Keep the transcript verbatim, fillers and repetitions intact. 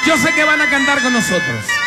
Yo sé que van a cantar con nosotros.